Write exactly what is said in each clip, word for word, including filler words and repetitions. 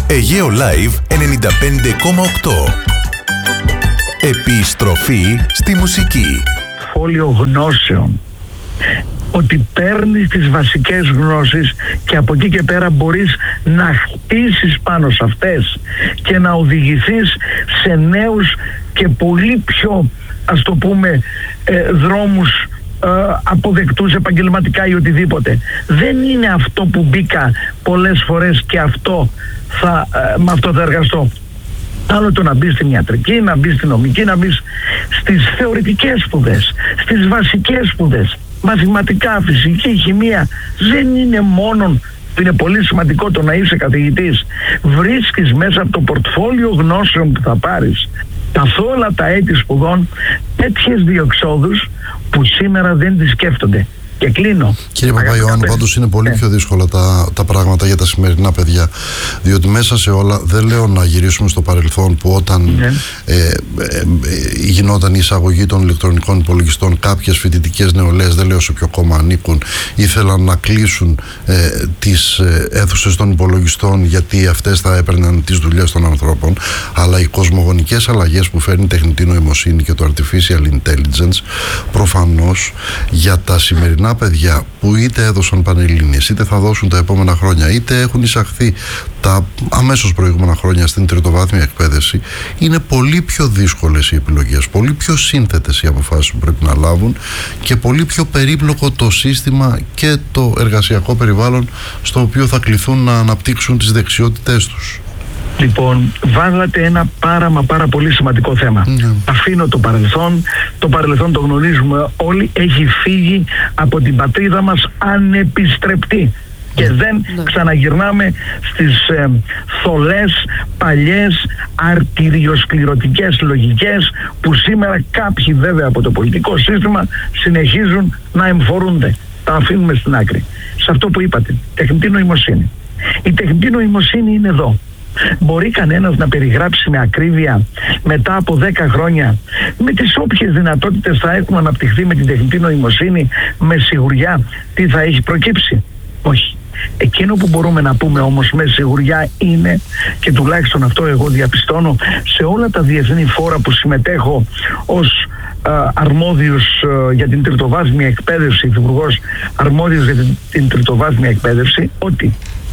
Αιγαίο Live ενενήντα πέντε κόμμα οκτώ. Επιστροφή στη μουσική. Φόλιο γνώσεων. Ότι παίρνεις τις βασικές γνώσεις και από εκεί και πέρα μπορείς να χτίσεις πάνω σε αυτές και να οδηγηθείς σε νέους και πολύ πιο, ας το πούμε, ε, δρόμους ε, αποδεκτούς επαγγελματικά ή οτιδήποτε. Δεν είναι αυτό που μπήκα πολλές φορές και αυτό θα, ε, με αυτό θα εργαστώ. Άλλο το να μπει στην ιατρική, να μπει στην νομική, να μπει στις θεωρητικές σπουδές, στις βασικές σπουδές. Μαθηματικά, φυσική, χημεία. Δεν είναι μόνο, είναι πολύ σημαντικό το να είσαι καθηγητής. Βρίσκεις μέσα από το πορτφόλιο γνώσεων που θα πάρεις καθ' όλα τα έτη σπουδών τέτοιες διεξόδους που σήμερα δεν τις σκέφτονται. Και κλείνω. Κύριε Παπαϊωάννου, πάντως είναι πολύ πιο δύσκολα τα, τα πράγματα για τα σημερινά παιδιά. Διότι μέσα σε όλα, δεν λέω να γυρίσουμε στο παρελθόν που όταν ναι. ε, ε, ε, γινόταν η εισαγωγή των ηλεκτρονικών υπολογιστών, κάποιες φοιτητικές νεολαίες, δεν λέω σε ποιο κόμμα ανήκουν, ήθελαν να κλείσουν ε, τις ε, αίθουσες των υπολογιστών γιατί αυτές θα έπαιρναν τις δουλειές των ανθρώπων. Αλλά οι κοσμογονικές αλλαγές που φέρνει η τεχνητή νοημοσύνη και το artificial intelligence, προφανώς για τα σημερινά παιδιά που είτε έδωσαν πανελλήνιες, είτε θα δώσουν τα επόμενα χρόνια, είτε έχουν εισαχθεί τα αμέσως προηγούμενα χρόνια στην τριτοβάθμια εκπαίδευση, είναι πολύ πιο δύσκολες οι επιλογές, πολύ πιο σύνθετες οι αποφάσεις που πρέπει να λάβουν και πολύ πιο περίπλοκο το σύστημα και το εργασιακό περιβάλλον στο οποίο θα κληθούν να αναπτύξουν τις δεξιότητές τους. Λοιπόν, βάλατε ένα πάρα μα πάρα πολύ σημαντικό θέμα. Mm. Αφήνω το παρελθόν. Το παρελθόν το γνωρίζουμε όλοι. Έχει φύγει από την πατρίδα μας ανεπιστρεπτή. Mm. Και δεν mm. ξαναγυρνάμε στις ε, θολές, παλιές, αρτηριοσκληρωτικές λογικές που σήμερα κάποιοι βέβαια από το πολιτικό σύστημα συνεχίζουν να εμφορούνται. Τα αφήνουμε στην άκρη. Σε αυτό που είπατε, τεχνητή νοημοσύνη. Η τεχνητή νοημοσύνη είναι εδώ. Μπορεί κανένας να περιγράψει με ακρίβεια μετά από δέκα χρόνια με τις όποιες δυνατότητες θα έχουν αναπτυχθεί με την τεχνητή νοημοσύνη με σιγουριά τι θα έχει προκύψει? Όχι. Εκείνο που μπορούμε να πούμε όμως με σιγουριά είναι, και τουλάχιστον αυτό εγώ διαπιστώνω σε όλα τα διεθνή φόρα που συμμετέχω ως α, αρμόδιος α, για την τριτοβάθμια εκπαίδευση, υπουργός αρμόδιος για την, την τριτοβάθμια εκπαίδευση, ότι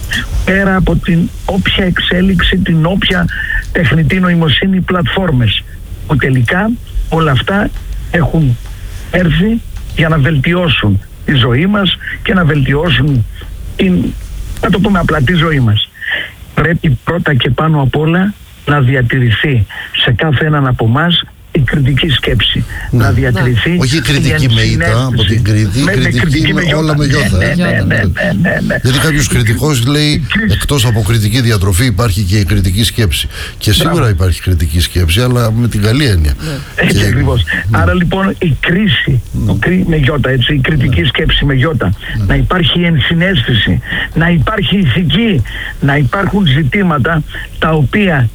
πέρα από την όποια εξέλιξη, την όποια τεχνητή νοημοσύνη πλατφόρμες, που τελικά όλα αυτά έχουν έρθει για να βελτιώσουν τη ζωή μας και να βελτιώσουν την, να το πούμε απλά, τη ζωή μας. Πρέπει πρώτα και πάνω απ' όλα να διατηρηθεί σε κάθε έναν από εμάς η κριτική σκέψη. Ναι. Να διατηρηθεί. Ναι. Όχι η κριτική με ήττα από την Κρήτη, με, κριτική, κριτική με, με όλα με γιώτα. Ναι, ναι, ναι, ναι, ναι, ναι. Γιατί κάποιος κριτικός λέει εκτός από κριτική διατροφή υπάρχει και η κριτική σκέψη. Και σίγουρα Μπράβο. Υπάρχει κριτική σκέψη, αλλά με την καλή έννοια. Ναι. Έτσι και... ακριβώς. Ναι. Άρα λοιπόν η κρίση ναι. κρί, με γιώτα, έτσι, η κριτική ναι. σκέψη με γιώτα, ναι. να υπάρχει ενσυναίσθηση, να υπάρχει ηθική, να υπάρχουν ζητήματα τα οποία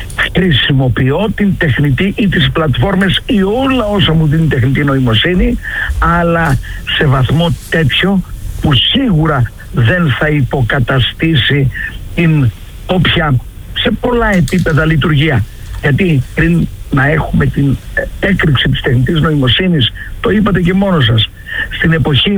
χρησιμοποιώ την τεχνητή ή τις πλατφόρμες ή όλα όσα μου δίνει τεχνητή νοημοσύνη, αλλά σε βαθμό τέτοιο που σίγουρα δεν θα υποκαταστήσει την όποια σε πολλά επίπεδα λειτουργία. Γιατί πριν να έχουμε την έκρηξη της τεχνητής νοημοσύνης, το είπατε και μόνος σας, στην εποχή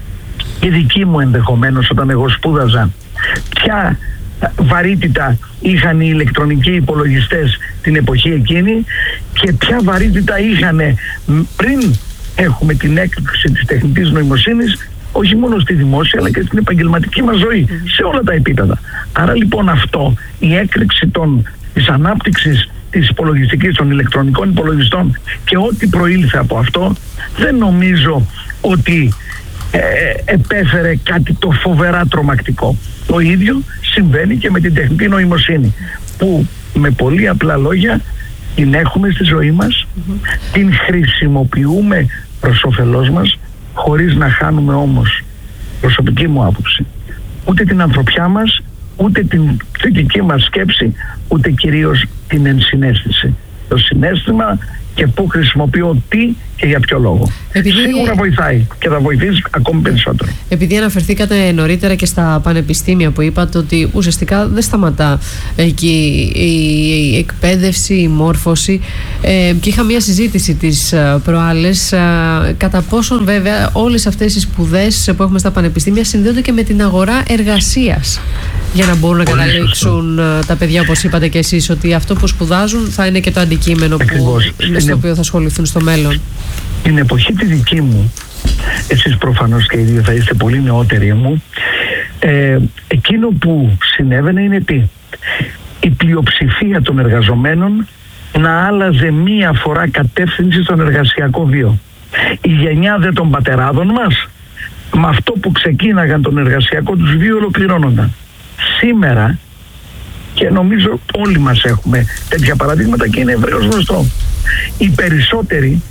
η δική μου ενδεχομένως όταν εγώ σπούδαζα, ποια βαρύτητα είχαν οι ηλεκτρονικοί υπολογιστές την εποχή εκείνη και ποια βαρύτητα είχαν πριν έχουμε την έκρηξη της τεχνητής νοημοσύνης, όχι μόνο στη δημόσια αλλά και στην επαγγελματική μας ζωή, σε όλα τα επίπεδα. Άρα λοιπόν αυτό, η έκρηξη των, της ανάπτυξης της υπολογιστικής, των ηλεκτρονικών υπολογιστών και ό,τι προήλθε από αυτό, δεν νομίζω ότι ε, επέφερε κάτι το φοβερά τρομακτικό. Το ίδιο συμβαίνει και με την τεχνητή νοημοσύνη, που με πολύ απλά λόγια την έχουμε στη ζωή μας, mm-hmm. την χρησιμοποιούμε προς όφελός μας, χωρίς να χάνουμε όμως, προσωπική μου άποψη, ούτε την ανθρωπιά μας, ούτε την θετική μας σκέψη, ούτε κυρίως την ενσυναίσθηση. το συναίσθημα και πού χρησιμοποιώ τι και για ποιο λόγο. Επειδή... Σίγουρα βοηθάει και θα βοηθήσει ακόμη περισσότερο. Επειδή αναφερθήκατε νωρίτερα και στα πανεπιστήμια που είπατε ότι ουσιαστικά δεν σταματά εκεί η εκπαίδευση, η μόρφωση, ε, και είχα μια συζήτηση τις προάλλες ε, κατά πόσον βέβαια όλες αυτές οι σπουδές που έχουμε στα πανεπιστήμια συνδέονται και με την αγορά εργασίας, για να μπορούν να καταλήξουν τα παιδιά, όπως είπατε και εσείς, ότι αυτό που σπουδάζουν θα είναι και το αντικείμενο που, με στο οποίο θα ασχοληθούν στο μέλλον. Την εποχή τη δική μου, εσείς προφανώς και οι δύο θα είστε πολύ νεότεροι μου, ε, εκείνο που συνέβαινε είναι τι? Η πλειοψηφία των εργαζομένων να άλλαζε μία φορά κατεύθυνση στον εργασιακό βίο. Η γενιά δε των πατεράδων μας, με αυτό που ξεκίναγαν τον εργασιακό τους βίο, ολοκληρώνονταν. Σήμερα, και νομίζω όλοι μας έχουμε τέτοια παραδείγματα και είναι ευρέως γνωστό, οι περισσότεροι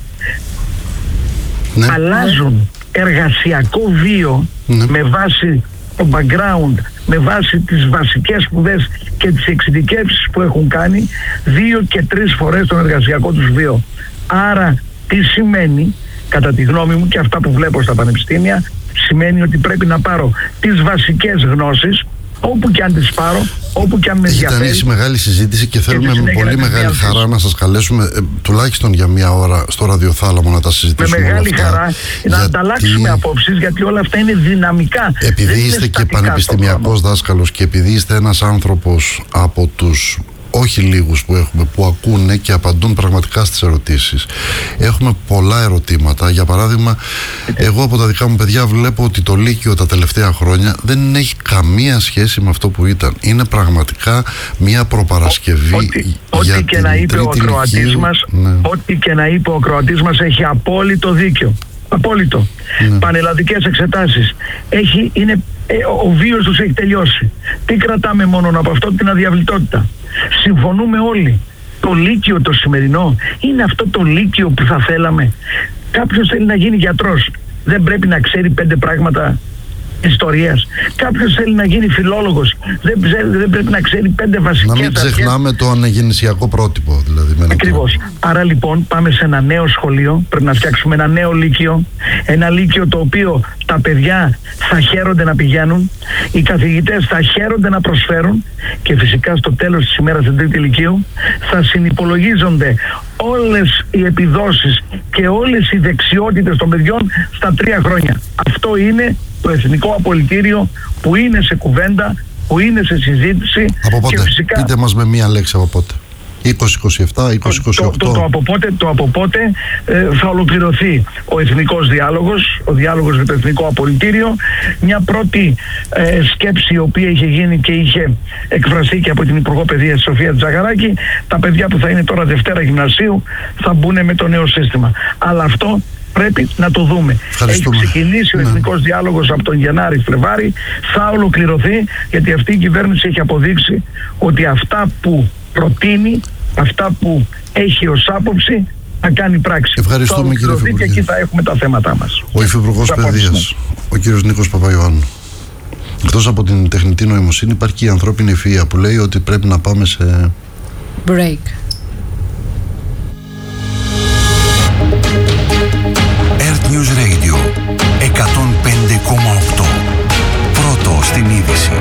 ναι. αλλάζουν εργασιακό βίο ναι. με βάση το background, με βάση τις βασικές σπουδές και τις εξειδικεύσεις που έχουν κάνει δύο και τρεις φορές τον εργασιακό τους βίο. Άρα τι σημαίνει, κατά τη γνώμη μου και αυτά που βλέπω στα πανεπιστήμια, σημαίνει ότι πρέπει να πάρω τις βασικές γνώσεις όπου και αν τις πάρω, όπου και αν με ενδιαφέρει. Ήταν η μεγάλη συζήτηση και θέλουμε με πολύ μεγάλη χαρά να σας καλέσουμε ε, τουλάχιστον για μία ώρα στο ραδιοθάλαμο να τα συζητήσουμε. Με μεγάλη όλα αυτά, χαρά να γιατί... ανταλλάξουμε απόψεις, γιατί όλα αυτά είναι δυναμικά. Επειδή είστε και πανεπιστημιακός δάσκαλος και επειδή είστε ένας άνθρωπος από τους όχι λίγους που έχουμε, που ακούνε και απαντούν πραγματικά στις ερωτήσεις. Έχουμε πολλά ερωτήματα. Για παράδειγμα, εγώ από τα δικά μου παιδιά βλέπω ότι το Λύκειο τα τελευταία χρόνια δεν έχει καμία σχέση με αυτό που ήταν. Είναι πραγματικά μια προπαρασκευή ό,τι, για ό,τι και την να είπε ο τρίτη ακροατής μας, ναι. Ό,τι και να είπε ο ακροατής μας έχει απόλυτο δίκιο. Απόλυτο. Ναι. Πανελλαδικές εξετάσεις. Έχει, είναι, ο βίος τους έχει τελειώσει. Τι κρατάμε μόνο από αυτό? Την αδιαβλητότητα. Συμφωνούμε όλοι. Το Λύκειο το σημερινό είναι αυτό το Λύκειο που θα θέλαμε? Κάποιος θέλει να γίνει γιατρός, δεν πρέπει να ξέρει πέντε πράγματα ιστορίας? Κάποιος θέλει να γίνει φιλόλογος, δεν, δεν πρέπει να ξέρει πέντε βασικές αρχές? Να μην ξεχνάμε αρχές. Το αναγεννησιακό πρότυπο δηλαδή. Ακριβώς. Άρα λοιπόν πάμε σε ένα νέο σχολείο, πρέπει να φτιάξουμε ένα νέο Λύκειο, ένα Λύκειο το οποίο τα παιδιά θα χαίρονται να πηγαίνουν, οι καθηγητές θα χαίρονται να προσφέρουν και φυσικά στο τέλος της ημέρας στην τρίτη Λυκείου θα συνυπολογίζονται όλες οι επιδόσεις και όλες οι δεξιότητες των παιδιών στα τρία χρόνια. Αυτό είναι το Εθνικό Απολυτήριο που είναι σε κουβέντα, που είναι σε συζήτηση. Από πότε? Και φυσικά, πείτε μας με μία λέξη από πότε. είκοσι είκοσι επτά, είκοσι είκοσι οκτώ. Το, το, το, από πότε, το από πότε ε, θα ολοκληρωθεί ο εθνικός διάλογος, ο διάλογος με το Εθνικό Απολυτήριο. Μια πρώτη ε, σκέψη η οποία είχε γίνει και είχε εκφραστεί και από την Υπουργό Παιδείας Σοφία Τζαγαράκη, τα παιδιά που θα είναι τώρα Δευτέρα Γυμνασίου θα μπουν με το νέο σύστημα. Αλλά αυτό πρέπει να το δούμε. Έχει ξεκινήσει ο ναι. εθνικός διάλογος από τον Γενάρη-Φλεβάρη, θα ολοκληρωθεί, γιατί αυτή η κυβέρνηση έχει αποδείξει ότι αυτά που προτείνει, αυτά που έχει ως άποψη, θα κάνει πράξη. Ευχαριστούμε κύριε Υφυπουργέ. Και εκεί θα έχουμε τα θέματα μας. Ο Υφυπουργός Παιδείας, ο κύριος Νίκος Παπαϊωάννου. Εκτός από την τεχνητή νοημοσύνη υπάρχει και η ανθρώπινη ευφυΐα που λέει ότι πρέπει να πάμε σε break. Earth News Radio εκατόν πέντε κόμμα οκτώ. Πρώτο στην είδηση.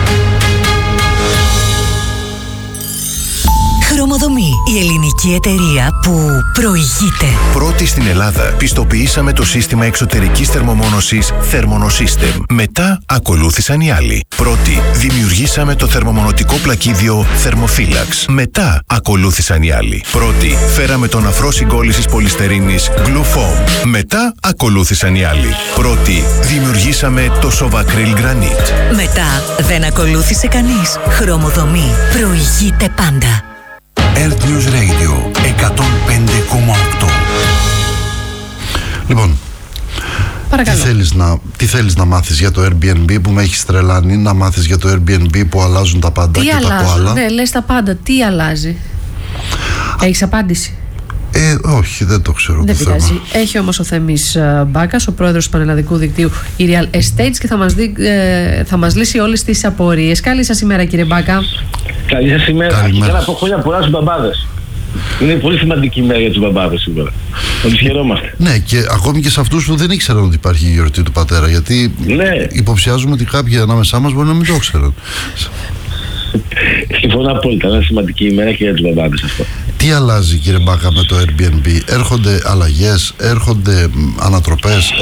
Χρωμοδομή, η ελληνική εταιρεία που προηγείται. Πρώτη στην Ελλάδα πιστοποιήσαμε το σύστημα εξωτερικής θερμομόνωσης Thermonosystem. Μετά ακολούθησαν οι άλλοι. Πρώτη δημιουργήσαμε το θερμομονωτικό πλακίδιο Thermophilax. Μετά ακολούθησαν οι άλλοι. Πρώτη φέραμε τον αφρό συγκόλλησης πολυστερίνης Glufoam. Μετά ακολούθησαν οι άλλοι. Πρώτη δημιουργήσαμε το Sovacryl Granite. Μετά δεν ακολούθησε κανείς. Χρωμοδομή προηγείται πάντα. Earth News Radio εκατόν πέντε κόμμα οκτώ. Λοιπόν, τι θέλεις, να, τι θέλεις να μάθεις για το Airbnb που με έχεις τρελάνει, να μάθεις για το Airbnb που αλλάζουν τα πάντα τι και αλλάζουν, τα koala? Ναι, λες τα πάντα, τι αλλάζει? Έχεις απάντηση? Ε, όχι, δεν το ξέρω. Δεν το πειράζει. θέμα. Έχει όμως ο Θέμης Μπάκας, ο πρόεδρος του πανελλαδικού δικτύου η Real Estates, και θα μας, δει, ε, θα μας λύσει όλες τις απορίες. Καλή σας ημέρα κύριε Μπάκα. Καλή σας ημέρα. Καλημέρα. Και να πω χρόνια πολλά στους μπαμπάδες. Είναι πολύ σημαντική ημέρα για τους μπαμπάδες σήμερα. Να τους χαιρόμαστε. Ναι, και ακόμη και σε αυτούς που δεν ήξεραν ότι υπάρχει η γιορτή του πατέρα. Γιατί ναι. υποψιάζουμε ότι κάποιοι ανάμεσά μας μπορεί να μην το ξέρουν. Συμφωνώ απόλυτα. Είναι σημαντική ημέρα και για τους μπαμπάδες αυτό. Τι αλλάζει, κύριε Μπάκα, με το Airbnb? Έρχονται αλλαγές, έρχονται ανατροπές,